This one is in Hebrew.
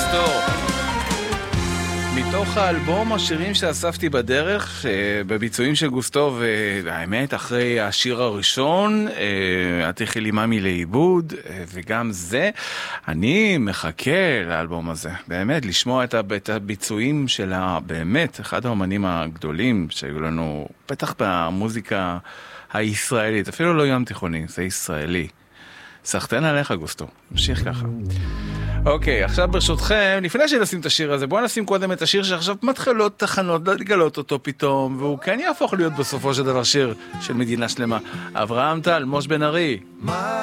גוסטו. מתוך האלבום השירים שאספתי בדרך, בביצועים של גוסטו, והאמת, אחרי השיר הראשון, התחיל לי ממי לאיבוד, וגם זה, אני מחכה לאלבום הזה, באמת, לשמוע את הביצועים שלה, באמת, אחד האומנים הגדולים שהיו לנו, בטח במוזיקה הישראלית, אפילו לא ים תיכוני, זה ישראלי. סחטן עליך גוסטו, נמשיך ככה. אוקיי, עכשיו ברשותכם, לפני שנשים את השיר הזה, בואו נשים קודם את השיר שעכשיו מתחילות תחנות לגלות אותו פתאום, והוא כן יהפוך להיות בסופו של דבר שיר של מדינה שלמה. אברהם טל, מוש בן ארי.